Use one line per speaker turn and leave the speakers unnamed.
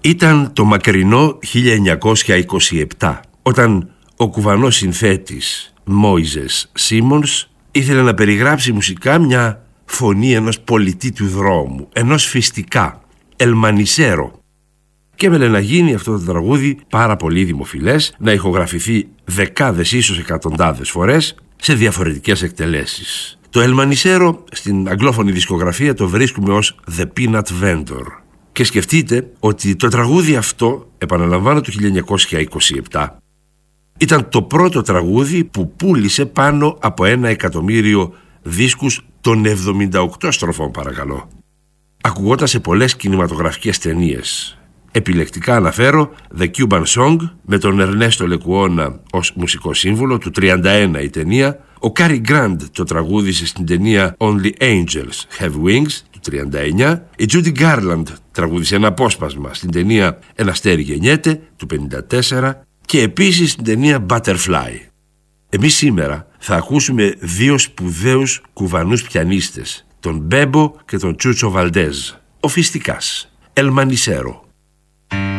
Ήταν το μακρινό 1927, όταν ο κουβανός συνθέτης Μόιζες Σίμονς ήθελε να περιγράψει μουσικά μια φωνή ενός πολιτή του δρόμου, ενός φιστικά, ελμανισέρο. Και έβαλε να γίνει αυτό το τραγούδι πάρα πολύ δημοφιλές, να ηχογραφηθεί δεκάδες, ίσως εκατοντάδες φορές, σε διαφορετικές εκτελέσεις. Το ελμανισέρο στην αγγλόφωνη δισκογραφία το βρίσκουμε ως The Peanut Vendor. Και σκεφτείτε ότι το τραγούδι αυτό, επαναλαμβάνω, το 1927, ήταν το πρώτο τραγούδι που πούλησε πάνω από 1 εκατομμύριο δίσκους των 78 στροφών, παρακαλώ. Ακουγόταν σε πολλές κινηματογραφικές ταινίες. Επιλεκτικά αναφέρω The Cuban Song με τον Ερνέστο Λεκουόνα ως μουσικό σύμβουλο, του 31 η ταινία. Ο Cary Grant το τραγούδισε στην ταινία Only Angels Have Wings του 39. Η Judy Garland τραγούδισε ένα απόσπασμα στην ταινία Ένα αστέρι γεννιέται του 54 και επίσης στην ταινία Butterfly. Εμείς σήμερα θα ακούσουμε δύο σπουδαίους κουβανούς πιανίστες, τον Μπέμπο και τον Τσούτσο Βαλντέζ. Ο Φιστικάς, ελμανισέρο.